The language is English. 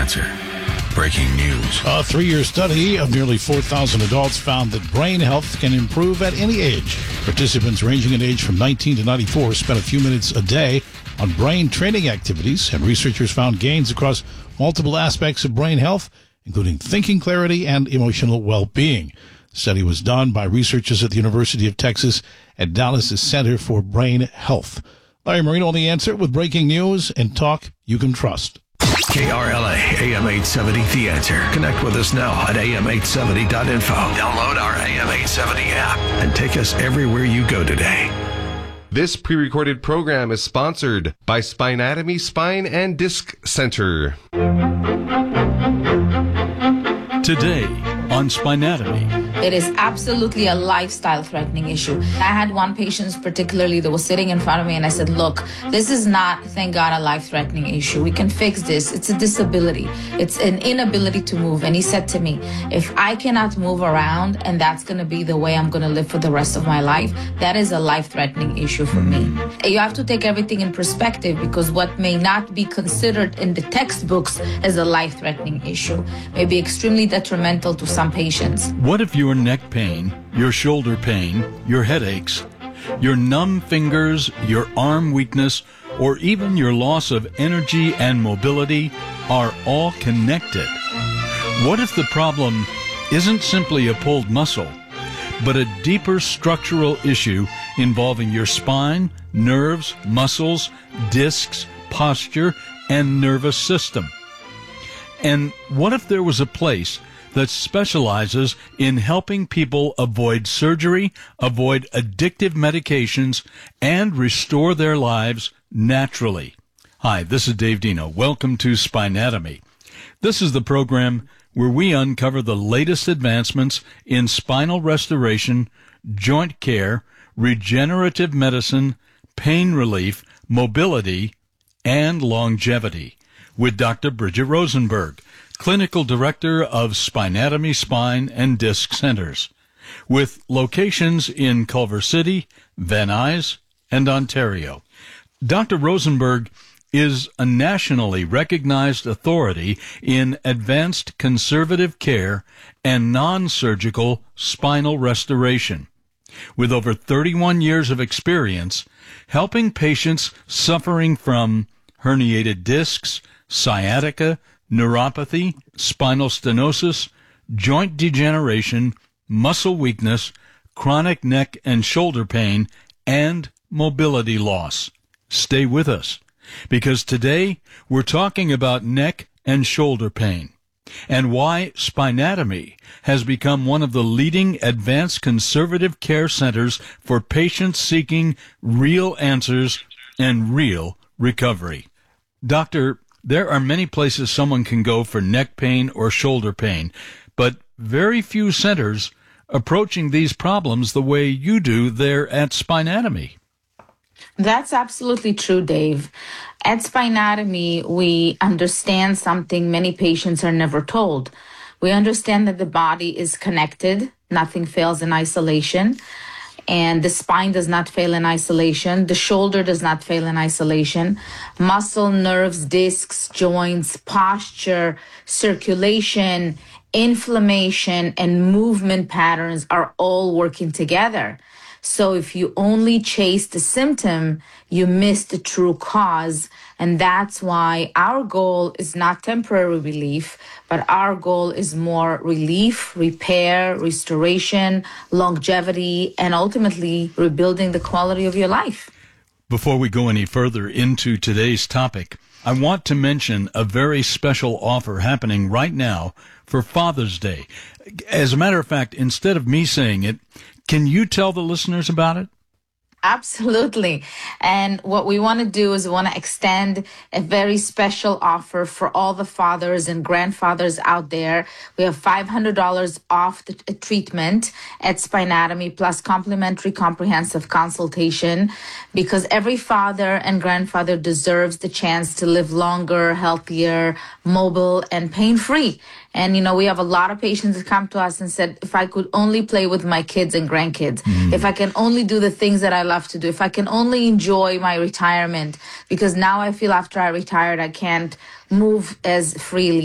Answer. Breaking news. A 3-year study of nearly 4,000 adults found that brain health can improve at any age. Participants ranging in age from 19 to 94 spent a few minutes a day on brain training activities, and researchers found gains across multiple aspects of brain health, including thinking clarity and emotional well-being. The study was done by researchers at the University of Texas at Dallas' Center for Brain Health. Larry Marino on The Answer with breaking news and talk you can trust. KRLA, AM 870, The Answer. Connect with us now at am870.info. Download our AM 870 app and take us everywhere you go today. This pre-recorded program is sponsored by Spinatomy Spine and Disc Center. Today on Spinatomy. It is absolutely a lifestyle-threatening issue. I had one patient particularly that was sitting in front of me, and I said, look, this is not, thank God, a life-threatening issue. We can fix this. It's a disability. It's an inability to move. And he said to me, if I cannot move around and that's going to be the way I'm going to live for the rest of my life, that is a life-threatening issue for me. You have to take everything in perspective, because what may not be considered in the textbooks as a life-threatening issue may be extremely detrimental to some patients. What if your neck pain, your shoulder pain, your headaches, your numb fingers, your arm weakness, or even your loss of energy and mobility are all connected? What if the problem isn't simply a pulled muscle, but a deeper structural issue involving your spine, nerves, muscles, discs, posture, and nervous system? And what if there was a place that specializes in helping people avoid surgery, avoid addictive medications, and restore their lives naturally? Hi, this is Dave Dino. Welcome to Spinatomy. This is the program where we uncover the latest advancements in spinal restoration, joint care, regenerative medicine, pain relief, mobility, and longevity with Dr. Bridget Rosenberg, Clinical Director of Spinatomy Spine and Disc Centers, with locations in Culver City, Van Nuys, and Ontario. Dr. Rosenberg is a nationally recognized authority in advanced conservative care and non-surgical spinal restoration, with over 31 years of experience helping patients suffering from herniated discs, sciatica, neuropathy, spinal stenosis, joint degeneration, muscle weakness, chronic neck and shoulder pain, and mobility loss. Stay with us, because today we're talking about neck and shoulder pain and why Spinatomy has become one of the leading advanced conservative care centers for patients seeking real answers and real recovery. Doctor, there are many places someone can go for neck pain or shoulder pain, but very few centers approaching these problems the way you do there at Spinatomy. That's absolutely true, Dave. At Spinatomy, we understand something many patients are never told. We understand that the body is connected. Nothing fails in isolation. And the spine does not fail in isolation. The shoulder does not fail in isolation. Muscle, nerves, discs, joints, posture, circulation, inflammation, and movement patterns are all working together. So if you only chase the symptom, you miss the true cause. And that's why our goal is not temporary relief, but our goal is more relief, repair, restoration, longevity, and ultimately rebuilding the quality of your life. Before we go any further into today's topic, I want to mention a very special offer happening right now for Father's Day. As a matter of fact, instead of me saying it, can you tell the listeners about it? Absolutely. And what we want to do is we want to extend a very special offer for all the fathers and grandfathers out there. We have $500 off the treatment at Spinatomy plus complimentary comprehensive consultation, because every father and grandfather deserves the chance to live longer, healthier, mobile, and pain-free. And, you know, we have a lot of patients that come to us and said, if I could only play with my kids and grandkids, if I can only do the things that I love to do, if I can only enjoy my retirement, because now I feel after I retired, I can't move as freely.